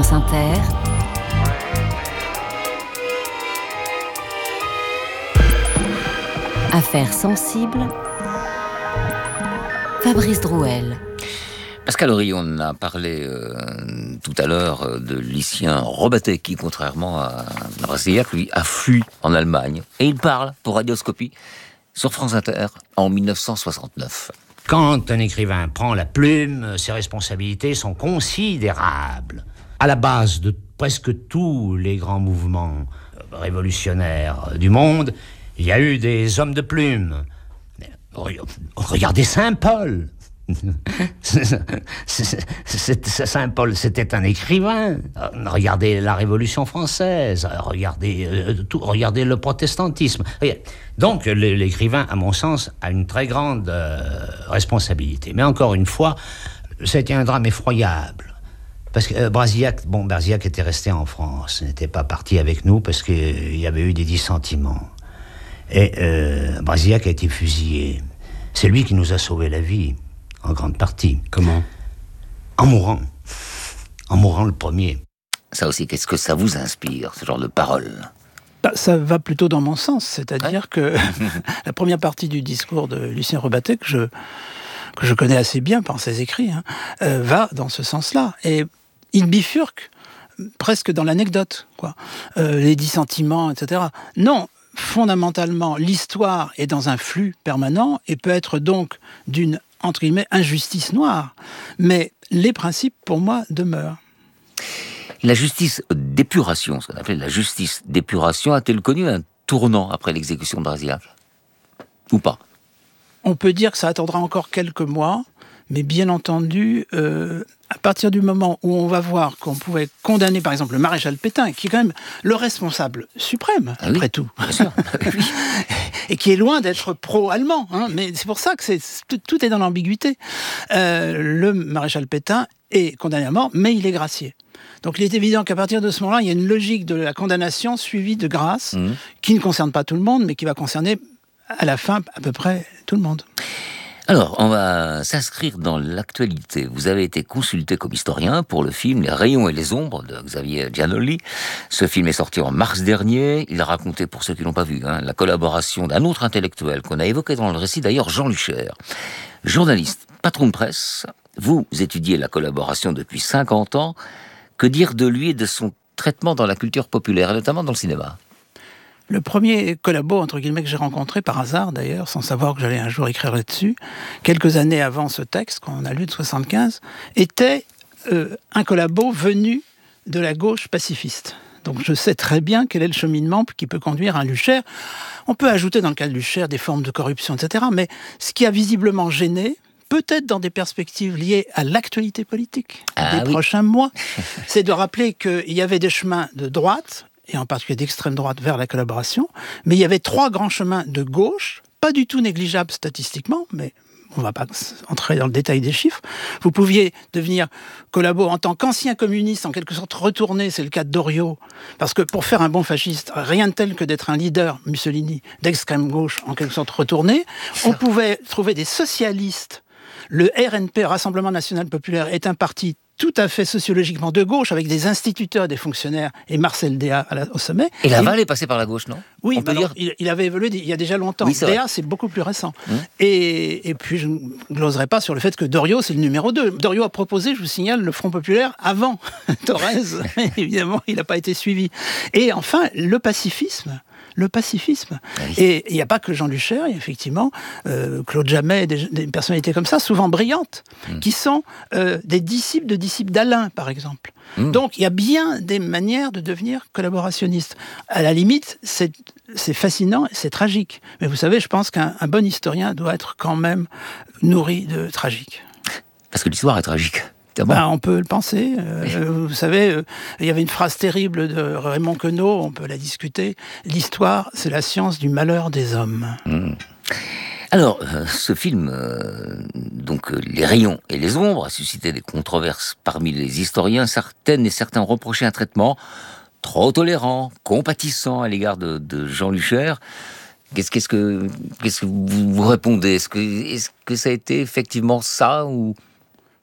France Inter, Affaires sensibles, Fabrice Drouel. Pascal Horry, on a parlé tout à l'heure de Lucien Robatet qui, contrairement à Brasillac, lui, a fui en Allemagne. Et il parle pour Radioscopie sur France Inter en 1969. Quand un écrivain prend la plume, ses responsabilités sont considérables. À la base de presque tous les grands mouvements révolutionnaires du monde, il y a eu des hommes de plume. Regardez Saint-Paul. Saint-Paul, c'était un écrivain. Regardez la Révolution française, regardez le protestantisme. Donc l'écrivain, à mon sens, a une très grande responsabilité. Mais encore une fois, c'était un drame effroyable. Parce que Brasillac était resté en France, n'était pas parti avec nous parce qu'il y avait eu des dissentiments. Et Brasillac a été fusillé. C'est lui qui nous a sauvé la vie, en grande partie. Comment ? En mourant. En mourant le premier. Ça aussi, qu'est-ce que ça vous inspire, ce genre de paroles ? Ça va plutôt dans mon sens, c'est-à-dire que la première partie du discours de Lucien Robatet, que je connais assez bien par ses écrits, va dans ce sens-là. Et il bifurque presque dans l'anecdote, quoi. Les dissentiments, etc. Non, fondamentalement, l'histoire est dans un flux permanent et peut être donc d'une, entre guillemets, injustice noire. Mais les principes, pour moi, demeurent. La justice d'épuration, ce qu'on appelle la justice d'épuration, a-t-elle connu un tournant après l'exécution de Brasillac ? Ou pas ? On peut dire que ça attendra encore quelques mois, mais bien entendu, à partir du moment où on va voir qu'on pouvait condamner, par exemple, le maréchal Pétain, qui est quand même le responsable suprême, après tout, bien sûr. et qui est loin d'être pro-allemand, mais c'est pour ça que tout est dans l'ambiguïté. Le maréchal Pétain est condamné à mort, mais il est gracié. Donc il est évident qu'à partir de ce moment-là, il y a une logique de la condamnation suivie de grâce, qui ne concerne pas tout le monde, mais qui va concerner à la fin à peu près tout le monde. Alors, on va s'inscrire dans l'actualité. Vous avez été consulté comme historien pour le film Les rayons et les ombres de Xavier Giannoli. Ce film est sorti en mars dernier. Il a raconté, pour ceux qui l'ont pas vu, la collaboration d'un autre intellectuel qu'on a évoqué dans le récit, d'ailleurs Jean Lucher. Journaliste, patron de presse, vous étudiez la collaboration depuis 50 ans. Que dire de lui et de son traitement dans la culture populaire, et notamment dans le cinéma ? Le premier collabo, entre guillemets, que j'ai rencontré, par hasard d'ailleurs, sans savoir que j'allais un jour écrire là-dessus, quelques années avant ce texte, qu'on a lu de 75, était un collabo venu de la gauche pacifiste. Donc je sais très bien quel est le cheminement qui peut conduire un Lucher. On peut ajouter dans le cas de Lucher des formes de corruption, etc. Mais ce qui a visiblement gêné, peut-être dans des perspectives liées à l'actualité politique des prochains mois, c'est de rappeler qu'il y avait des chemins de droite, et en particulier d'extrême droite vers la collaboration, mais il y avait 3 grands chemins de gauche, pas du tout négligeables statistiquement, mais on ne va pas entrer dans le détail des chiffres. Vous pouviez devenir collabo en tant qu'ancien communiste, en quelque sorte retourné, c'est le cas de Doriot, parce que pour faire un bon fasciste, rien de tel que d'être un leader, Mussolini, d'extrême gauche, en quelque sorte retourné. On pouvait trouver des socialistes. Le RNP, Rassemblement National Populaire, est un parti tout à fait sociologiquement de gauche, avec des instituteurs, des fonctionnaires, et Marcel Déat au sommet. Et Laval est passé par la gauche, non ? Oui, il avait évolué il y a déjà longtemps. Oui, Déat, c'est beaucoup plus récent. Et puis, je ne gloserai pas sur le fait que Doriot, c'est le numéro 2. Doriot a proposé, je vous signale, le Front Populaire avant Thorez. Évidemment, il n'a pas été suivi. Et enfin, le pacifisme. Oui. Et il n'y a pas que Jean Lucher, il y a effectivement Claude Jammet, des personnalités comme ça, souvent brillantes, qui sont des disciples d'Alain, par exemple. Donc il y a bien des manières de devenir collaborationniste. À la limite, c'est fascinant et c'est tragique. Mais vous savez, je pense qu'un bon historien doit être quand même nourri de tragique. Parce que l'histoire est tragique. On peut le penser. Vous savez, il y avait une phrase terrible de Raymond Queneau, on peut la discuter. L'histoire, c'est la science du malheur des hommes. Alors, ce film, Les rayons et les ombres, a suscité des controverses parmi les historiens. Certaines et certains reprochaient un traitement trop tolérant, compatissant à l'égard de Jean Lucher. Qu'est-ce que vous répondez ? Est-ce que ça a été effectivement ça ou...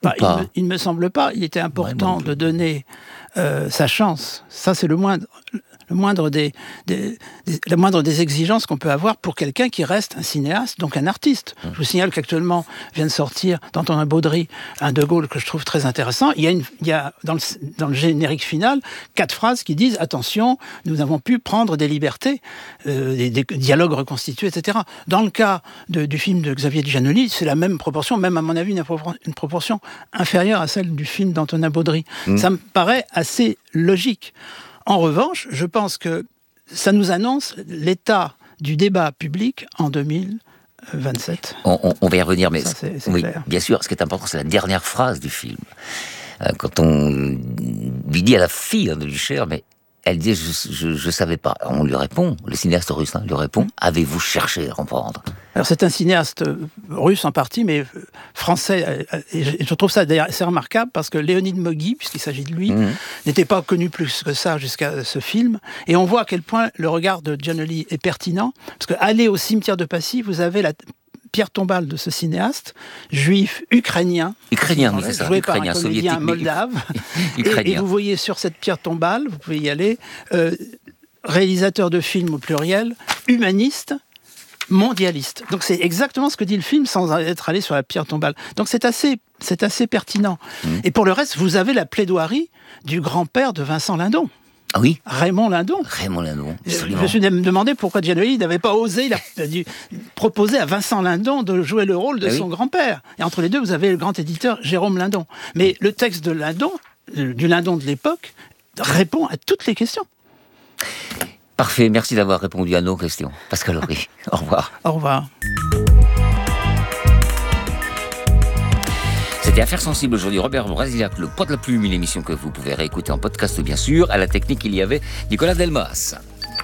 Il ne me semble pas. Il était important de donner sa chance. Ça, c'est la moindre des exigences qu'on peut avoir pour quelqu'un qui reste un cinéaste, donc un artiste. Je vous signale qu'actuellement vient de sortir dans Antonin Baudry un De Gaulle que je trouve très intéressant. Il y a dans le générique final 4 phrases qui disent « Attention, nous avons pu prendre des libertés, des dialogues reconstitués, etc. » Dans le cas du film de Xavier Giannoli, c'est la même proportion, même à mon avis une proportion inférieure à celle du film d'Antonin Baudry. Ça me paraît assez logique. En revanche, je pense que ça nous annonce l'état du débat public en 2027. On va y revenir, mais ça, c'est oui, clair. Bien sûr, ce qui est important, c'est la dernière phrase du film. Quand on lui dit à la fille de Lucher, mais elle dit je savais pas. On lui répond, le cinéaste russe lui répond, avez-vous cherché à comprendre? Alors c'est un cinéaste russe en partie, mais français. Et je trouve ça d'ailleurs assez remarquable parce que Léonid Moghi, puisqu'il s'agit de lui, n'était pas connu plus que ça jusqu'à ce film. Et on voit à quel point le regard de Giannoli est pertinent. Parce que aller au cimetière de Passy, vous avez la pierre tombale de ce cinéaste, juif ukrainien, oui, c'est ça, joué par un comédien moldave. Et vous voyez sur cette pierre tombale, vous pouvez y aller, réalisateur de films au pluriel, humaniste, mondialiste. Donc c'est exactement ce que dit le film sans être allé sur la pierre tombale. Donc c'est assez pertinent. Et pour le reste, vous avez la plaidoirie du grand-père de Vincent Lindon. Ah oui, Raymond Lindon. Absolument. Je me suis demandé pourquoi Giannoli n'avait pas osé, il a dû proposer à Vincent Lindon de jouer le rôle de son grand-père. Et entre les deux, vous avez le grand éditeur Jérôme Lindon. Mais le texte de Lindon, du Lindon de l'époque, répond à toutes les questions. Parfait, merci d'avoir répondu à nos questions. Pascal Horry, au revoir. Au revoir. C'était Affaires sensibles aujourd'hui. Robert Brasillac, le poids de la plume, une émission que vous pouvez réécouter en podcast, bien sûr. À la technique, il y avait Nicolas Delmas.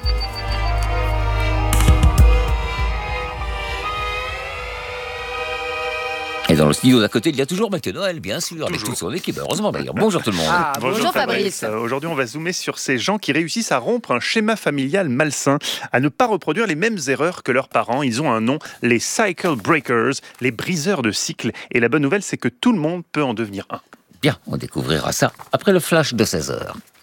Et dans le studio d'à côté, il y a toujours Mathieu Noël, bien sûr, avec toute son équipe. Heureusement d'ailleurs. Bonjour tout le monde. Bonjour Fabrice. Aujourd'hui, on va zoomer sur ces gens qui réussissent à rompre un schéma familial malsain, à ne pas reproduire les mêmes erreurs que leurs parents. Ils ont un nom, les Cycle Breakers, les briseurs de cycles. Et la bonne nouvelle, c'est que tout le monde peut en devenir un. Bien, on découvrira ça après le flash de 16h.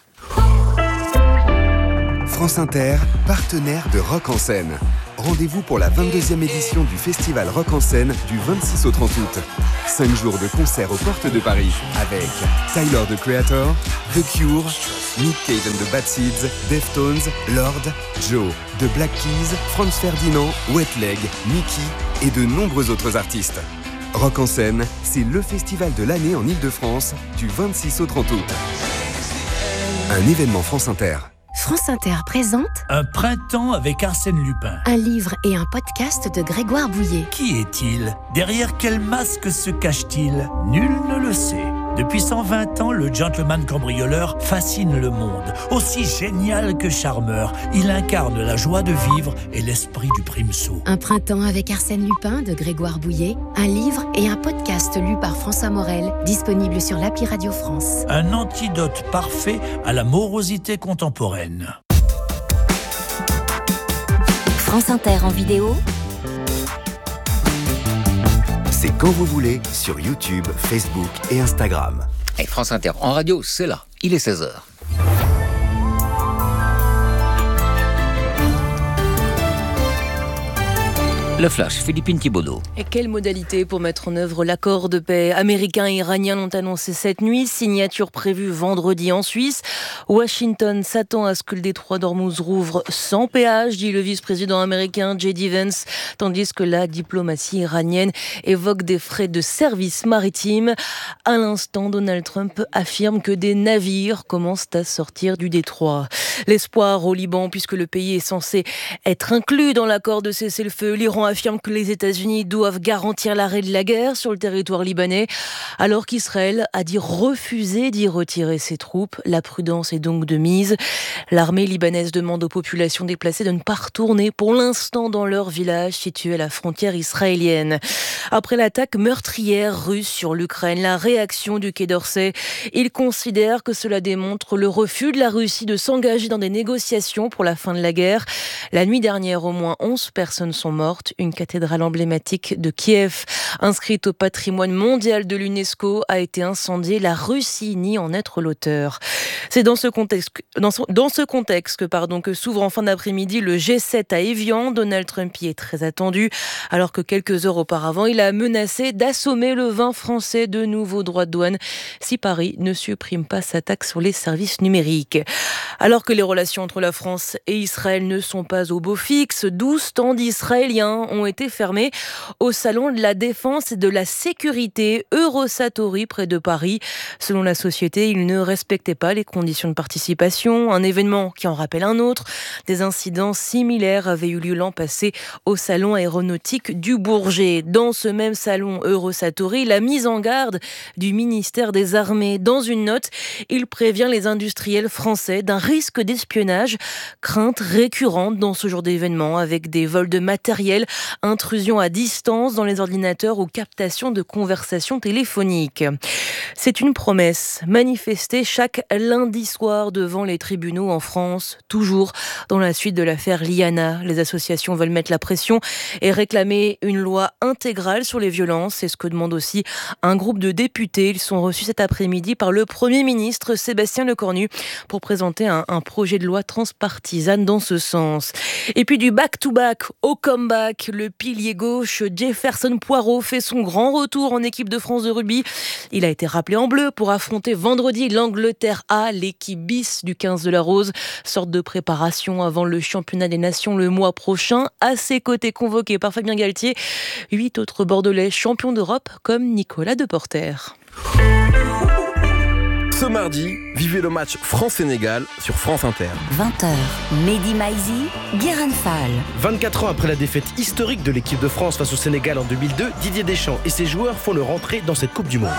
France Inter, partenaire de Rock en scène. Rendez-vous pour la 22e édition du Festival Rock en scène du 26 au 30 août. 5 jours de concerts aux portes de Paris avec Tyler, the Creator, The Cure, Nick Cave and the Bad Seeds, Deftones, Lord, Joe, The Black Keys, Franz Ferdinand, Wet Leg, Mickey et de nombreux autres artistes. Rock en scène, c'est le festival de l'année en Ile-de-France du 26 au 30 août. Un événement France Inter. France Inter présente Un printemps avec Arsène Lupin. un livre et un podcast de Grégoire Bouillet. Qui est-il? Derrière quel masque se cache-t-il? Nul ne le sait. Depuis 120 ans, le gentleman cambrioleur fascine le monde. Aussi génial que charmeur, il incarne la joie de vivre et l'esprit du primesaut. Un printemps avec Arsène Lupin de Grégoire Bouillet, un livre et un podcast lu par François Morel, disponible sur l'appli Radio France. Un antidote parfait à la morosité contemporaine. France Inter en vidéo, C'est quand vous voulez sur YouTube, Facebook et Instagram. Et France Inter en radio, c'est là. Il est 16h. Le flash, Philippine Thibaudot. Et quelles modalités pour mettre en œuvre l'accord de paix américain et iranien l'ont annoncé cette nuit. Signature prévue vendredi en Suisse. Washington s'attend à ce que le détroit d'Ormuz rouvre sans péage, dit le vice-président américain J.D. Vance, tandis que la diplomatie iranienne évoque des frais de service maritime. À l'instant, Donald Trump affirme que des navires commencent à sortir du détroit. L'espoir au Liban, puisque le pays est censé être inclus dans l'accord de cessez-le-feu. L'Iran affirme que les États-Unis doivent garantir l'arrêt de la guerre sur le territoire libanais, alors qu'Israël a dit refuser d'y retirer ses troupes. La prudence est donc de mise. L'armée libanaise demande aux populations déplacées de ne pas retourner pour l'instant dans leur village situé à la frontière israélienne. Après l'attaque meurtrière russe sur l'Ukraine, la réaction du Quai d'Orsay, il considère que cela démontre le refus de la Russie de s'engager dans des négociations pour la fin de la guerre. La nuit dernière, au moins 11 personnes sont mortes. une cathédrale emblématique de Kiev, inscrite au patrimoine mondial de l'UNESCO, a été incendiée. La Russie nie en être l'auteur. C'est dans ce contexte que s'ouvre en fin d'après-midi le G7 à Évian. Donald Trump y est très attendu, alors que quelques heures auparavant, il a menacé d'assommer le vin français de nouveaux droits de douane si Paris ne supprime pas sa taxe sur les services numériques. Alors que les relations entre la France et Israël ne sont pas au beau fixe, 12 stands israéliens ont été fermés au salon de la défense et de la sécurité Eurosatory près de Paris. Selon la société, ils ne respectaient pas les conditions de participation, un événement qui en rappelle un autre. Des incidents similaires avaient eu lieu l'an passé au salon aéronautique du Bourget. Dans ce même salon Eurosatory, la mise en garde du ministère des Armées. Dans une note, il prévient les industriels français d'un risque d'espionnage, crainte récurrente dans ce genre d'événement avec des vols de matériel, intrusion à distance dans les ordinateurs ou captation de conversations téléphoniques. C'est une promesse manifestée chaque lundi soir devant les tribunaux en France, toujours dans la suite de l'affaire Liana. Les associations veulent mettre la pression et réclamer une loi intégrale sur les violences. C'est ce que demande aussi un groupe de députés. Ils sont reçus cet après-midi par le Premier ministre Sébastien Lecornu pour présenter un projet de loi transpartisane dans ce sens. Et puis du back-to-back au comeback, le pilier gauche Jefferson Poirot fait son grand retour en équipe de France de rugby. Il a été rappelé en bleu pour affronter vendredi l'Angleterre A, l'équipe bis du 15 de la Rose. Sorte de préparation avant le championnat des nations le mois prochain. À ses côtés, convoqué par Fabien Galtier, 8 autres Bordelais champions d'Europe comme Nicolas Deporter. Ce mardi, vivez le match France-Sénégal sur France Inter. 20h, Mehdi Maizi, Guérin Fall. 24 ans après la défaite historique de l'équipe de France face au Sénégal en 2002, Didier Deschamps et ses joueurs font leur entrée dans cette Coupe du Monde.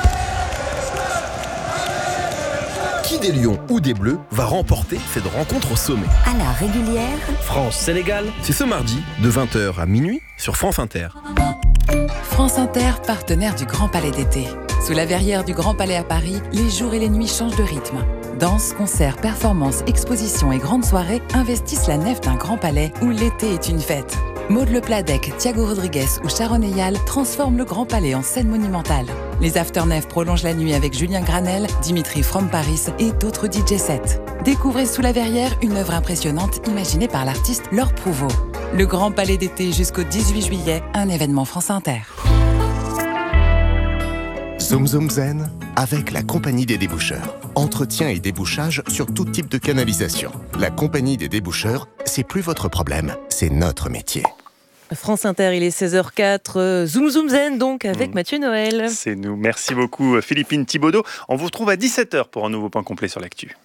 Qui des Lions ou des Bleus va remporter cette rencontre au sommet? À la régulière, France-Sénégal, c'est ce mardi de 20h à minuit sur France Inter. France Inter, partenaire du Grand Palais d'été. Sous la verrière du Grand Palais à Paris, les jours et les nuits changent de rythme. Danse, concerts, performances, expositions et grandes soirées investissent la nef d'un Grand Palais où l'été est une fête. Maud Le Pladec, Thiago Rodriguez ou Sharon Eyal transforment le Grand Palais en scène monumentale. Les Afternef prolongent la nuit avec Julien Granel, Dimitri From Paris et d'autres DJ sets. Découvrez Sous la verrière une œuvre impressionnante imaginée par l'artiste Laure Prouveau. Le Grand Palais d'été jusqu'au 18 juillet, un événement France Inter. Zoom Zoom Zen avec la Compagnie des déboucheurs. Entretien et débouchage sur tout type de canalisation. La Compagnie des déboucheurs, c'est plus votre problème, c'est notre métier. France Inter, il est 16h04. Zoom Zoom Zen donc avec Mathieu Noël. C'est nous. Merci beaucoup Philippine Thibaudot. On vous retrouve à 17h pour un nouveau point complet sur l'actu.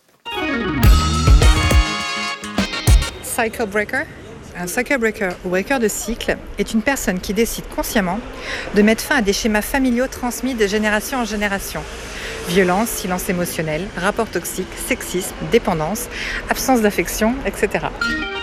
Cycle Breaker. Un cycle breaker ou breaker de cycle est une personne qui décide consciemment de mettre fin à des schémas familiaux transmis de génération en génération. Violence, silence émotionnel, rapports toxiques, sexisme, dépendance, absence d'affection, etc.